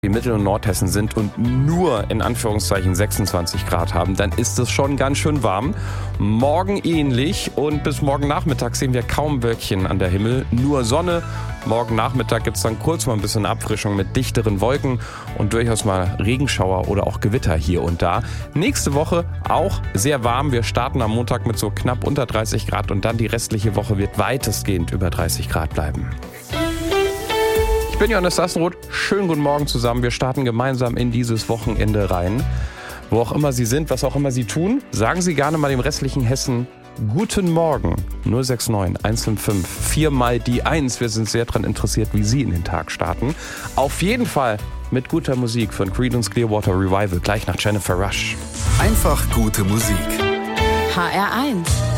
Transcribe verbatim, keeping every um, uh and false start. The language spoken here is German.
die Mittel- und Nordhessen sind und nur in Anführungszeichen sechsundzwanzig Grad haben, dann ist es schon ganz schön warm. Morgen ähnlich und bis morgen Nachmittag sehen wir kaum Wölkchen an der Himmel, nur Sonne. Morgen Nachmittag gibt es dann kurz mal ein bisschen Abfrischung mit dichteren Wolken und durchaus mal Regenschauer oder auch Gewitter hier und da. Nächste Woche auch sehr warm. Wir starten am Montag mit so knapp unter dreißig Grad und dann die restliche Woche wird weitestgehend über dreißig Grad bleiben. Ich bin Johannes Sassenroth. Schönen guten Morgen zusammen. Wir starten gemeinsam in dieses Wochenende rein. Wo auch immer Sie sind, was auch immer Sie tun, sagen Sie gerne mal dem restlichen Hessen Guten Morgen. null sechs neun eins fünf fünf vier mal die eins. Wir sind sehr daran interessiert, wie Sie in den Tag starten. Auf jeden Fall mit guter Musik von Creedence Clearwater Revival, gleich nach Jennifer Rush. Einfach gute Musik. H R eins.